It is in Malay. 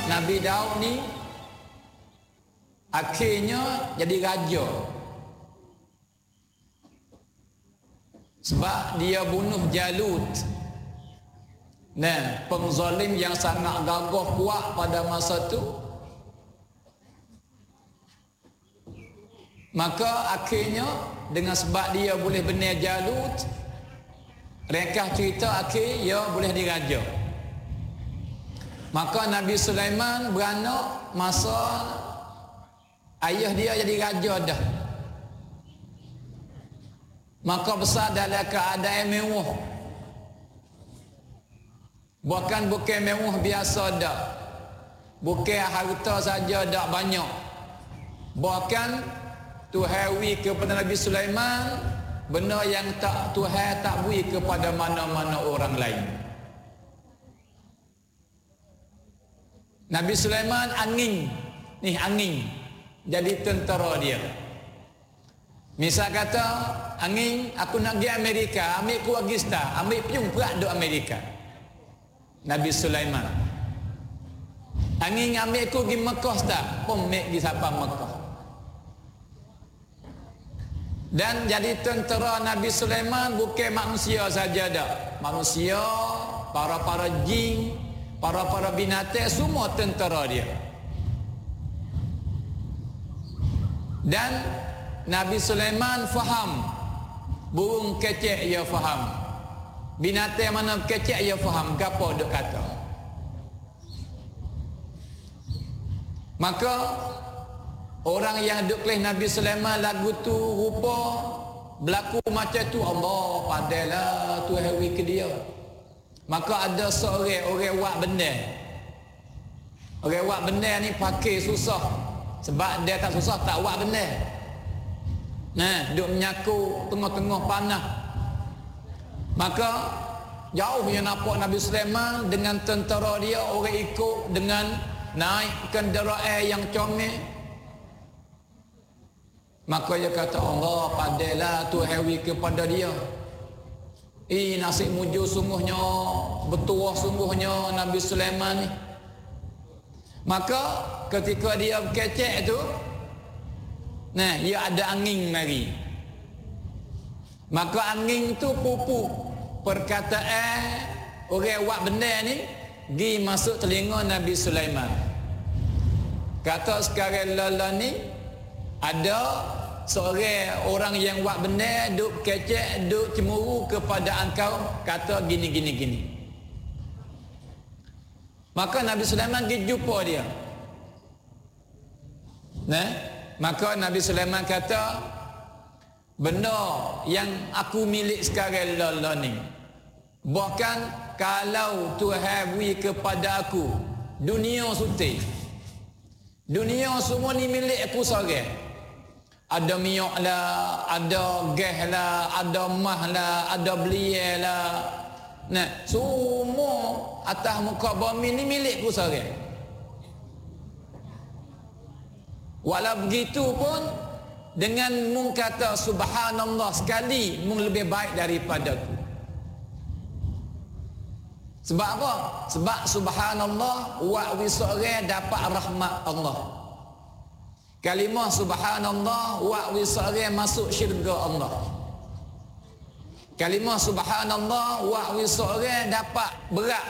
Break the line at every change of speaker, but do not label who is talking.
Nabi Daud ni akhirnya jadi raja. Sebab dia bunuh Jalut. Nah, pengzalim yang sangat gagah kuat pada masa tu. Maka akhirnya dengan sebab dia boleh benar Jalut, ringkas cerita akhir dia boleh diraja. Maka Nabi Sulaiman beranak masa ayah dia jadi raja dah. Maka besar dalam keadaan mewah. Bukan mewah biasa dak. Bukan harta saja dak banyak. Bahkan Tuhan beri kepada Nabi Sulaiman benda yang tak Tuhan tak beri kepada mana-mana orang lain. Nabi Sulaiman angin jadi tentera dia. Misal kata angin, aku nak pergi Amerika, ambil ku Agista, ambil piung perak duk Amerika. Nabi Sulaiman. Angin ambil ku pergi Mekah dah, pun ambil pergi sampai Mekah. Dan jadi tentera Nabi Sulaiman bukan manusia saja dah. Manusia, para jin, para binatang semua tentera dia. Dan Nabi Sulaiman faham burung kecek dia faham, binatang mana kecek dia faham gapo duk kata. Maka orang yang duk kelih Nabi Sulaiman lagu tu rupa berlaku macam tu, Allah padahlah Tuhan beri ke dia. Maka ada seorang orang buat benda. Orang buat benda ni pakai susah. Sebab dia tak susah tak buat benda. Nah, duk menyaku tengah-tengah panah. Maka jauh yang nampak Nabi Sulaiman dengan tentera dia, orang ikut dengan naik kenderaan yang comel. Maka dia kata, Allah padahlah Tuhan beri kepada dia. Nasib mujur sungguhnya, bertuah sungguhnya Nabi Sulaiman ni. Maka ketika dia kecek tu, nah, dia ada angin mari. Maka angin tu pupu perkataan orang buat benda ni pergi masuk telinga Nabi Sulaiman. Kata sekarang lala ni ada seorang orang yang buat benda duk kecek, duk cemburu kepada engkau, kata gini. Maka Nabi Sulaiman pergi jumpa dia. Nah, maka Nabi Sulaiman kata, benda yang aku milik sekarang lala ni, bahkan kalau Tuhan beri kepada aku dunia suti, dunia semua ni milik aku seorang. Ada minyak lah, ada gas lah, ada emas lah, ada belia lah. Nah, semua atas muka bumi ni milikku seorang. Walau begitu pun dengan mung kata subhanallah sekali mung lebih baik daripadaku. Sebab apa? Sebab subhanallah wa wisore dapat rahmat Allah. Kalimah subhanallah wa wisore masuk syurga Allah. Kalimah subhanallah wa wisore dapat berat